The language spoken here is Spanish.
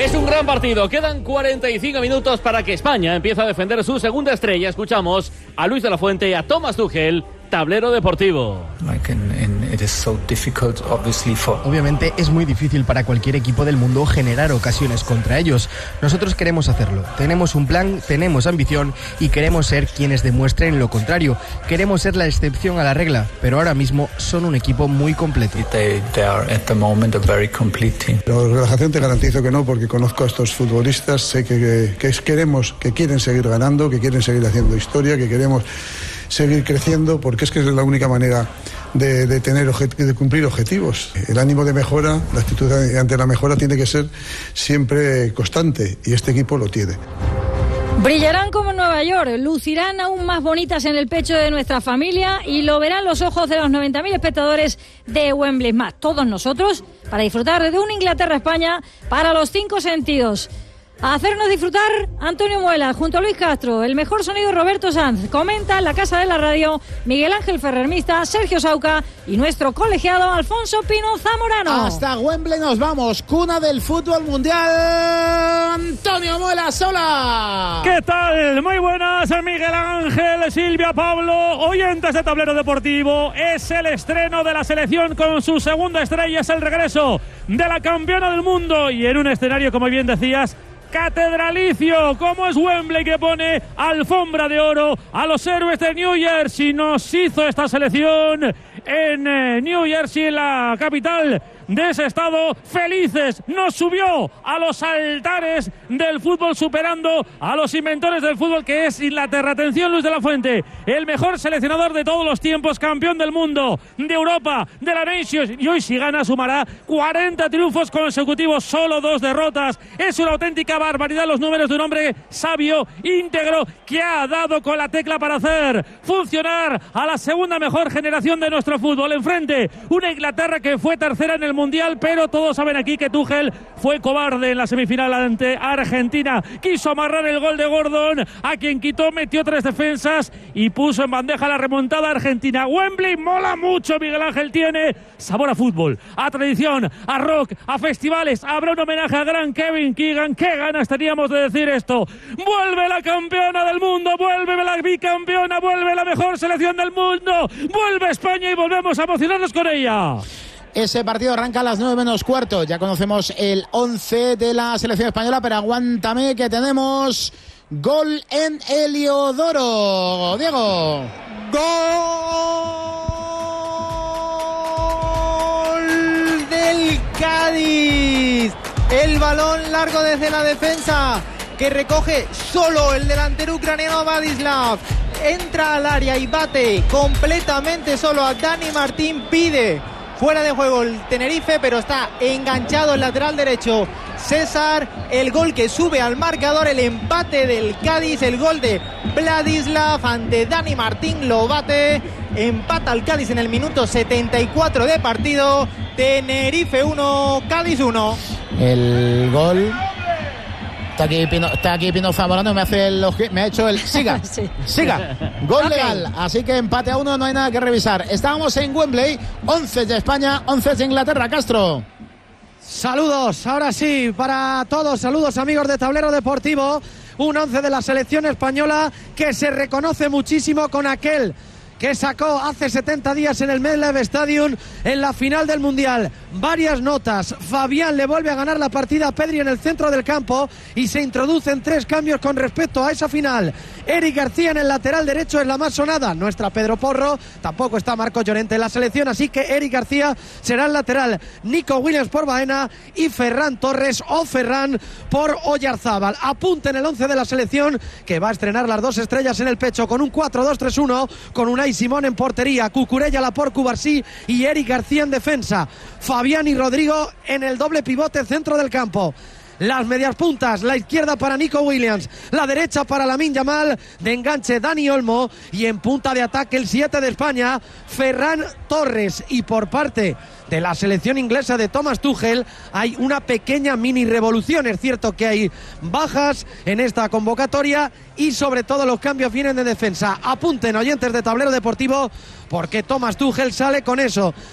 Es un gran partido, quedan 45 minutos para que España empiece a defender su segunda estrella. Escuchamos a Luis de la Fuente y a Thomas Tuchel, Tablero Deportivo. Obviamente es muy difícil para cualquier equipo del mundo generar ocasiones contra ellos. Nosotros queremos hacerlo, tenemos un plan, tenemos ambición y queremos ser quienes demuestren lo contrario. Queremos ser la excepción a la regla, pero ahora mismo son un equipo muy completo. Pero relajación te garantizo que no, porque conozco a estos futbolistas, sé que quieren seguir ganando, que quieren seguir haciendo historia, que queremos seguir creciendo, porque es que es la única manera de cumplir objetivos. El ánimo de mejora, la actitud ante la mejora tiene que ser siempre constante, y este equipo lo tiene. Brillarán como en Nueva York, lucirán aún más bonitas en el pecho de nuestra familia y lo verán los ojos de los 90.000 espectadores de Wembley, más todos nosotros, para disfrutar de una Inglaterra-España para los 5 sentidos. A hacernos disfrutar, Antonio Muela, junto a Luis Castro, el mejor sonido Roberto Sanz, comenta en la Casa de la Radio Miguel Ángel Ferrer-Mista, Sergio Sauca y nuestro colegiado Alfonso Pino Zamorano. Hasta Wembley nos vamos, cuna del fútbol mundial, Antonio Muela Sola. ¿Qué tal? Muy buenas, Miguel Ángel, Silvia, Pablo, oyentes de Tablero Deportivo. Es el estreno de la selección con su segunda estrella, es el regreso de la campeona del mundo y en un escenario, como bien decías, catedralicio, como es Wembley, que pone alfombra de oro a los héroes de New Jersey. Nos hizo esta selección en New Jersey, en la capital de ese estado, felices. Nos subió a los altares del fútbol, superando a los inventores del fútbol, que es Inglaterra. Atención, Luis de la Fuente, el mejor seleccionador de todos los tiempos, campeón del mundo, de Europa, de la Nations, y hoy si gana sumará 40 triunfos consecutivos, solo 2 derrotas. Es una auténtica barbaridad los números de un hombre sabio, íntegro, que ha dado con la tecla para hacer funcionar a la segunda mejor generación de nuestro fútbol. Enfrente, una Inglaterra que fue tercera en el Mundial, pero todos saben aquí que Tuchel fue cobarde en la semifinal ante Argentina. Quiso amarrar el gol de Gordon, a quien quitó, metió 3 defensas y puso en bandeja la remontada argentina. Wembley mola mucho, Miguel Ángel, tiene sabor a fútbol, a tradición, a rock, a festivales. Habrá un homenaje a gran Kevin Keegan. Qué ganas teníamos de decir esto. Vuelve la campeona del mundo, vuelve la bicampeona, vuelve la mejor selección del mundo, vuelve España y volvemos a emocionarnos con ella. Ese partido arranca a las 9 menos cuarto. Ya conocemos el 11 de la selección española, pero aguántame que tenemos gol en Heliodoro. Diego. ¡Gol del Cádiz! El balón largo desde la defensa, que recoge solo el delantero ucraniano Vladislav. Entra al área y bate completamente solo a Dani Martín. Pide fuera de juego el Tenerife, pero está enganchado el lateral derecho César. El gol que sube al marcador, el empate del Cádiz, el gol de Vladislav ante Dani Martín, lo bate. Empata el Cádiz en el minuto 74 de partido. Tenerife 1, Cádiz 1. El gol. Está aquí Pino Zamorano, me ha hecho el siga, Sí. siga, gol legal, así que empate a 1, no hay nada que revisar. Estábamos en Wembley, 11 de España, 11 de Inglaterra. Castro. Saludos, ahora sí, para todos, saludos amigos de Tablero Deportivo. Un 11 de la selección española que se reconoce muchísimo con aquel que sacó hace 70 días en el MetLife Stadium en la final del Mundial. Varias notas. Fabián le vuelve a ganar la partida a Pedri en el centro del campo y se introducen 3 cambios con respecto a esa final. Eric García en el lateral derecho es la más sonada. No está Pedro Porro, tampoco está Marco Llorente en la selección, así que Eric García será el lateral. Nico Williams por Baena y Ferran Torres o Ferran por Oyarzábal. Apunten el 11 de la selección, que va a estrenar las 2 estrellas en el pecho con un 4-2-3-1, con Unai Simón en portería, Cucurella, Laporte, Cubarsí y Eric García en defensa. Fabián y Rodrigo en el doble pivote centro del campo. Las medias puntas, la izquierda para Nico Williams, la derecha para Lamine Yamal, de enganche Dani Olmo y en punta de ataque el 7 de España, Ferran Torres. Y por parte de la selección inglesa de Thomas Tuchel hay una pequeña mini revolución. Es cierto que hay bajas en esta convocatoria y sobre todo los cambios vienen de defensa. Apunten, oyentes de Tablero Deportivo, porque Thomas Tuchel sale con eso.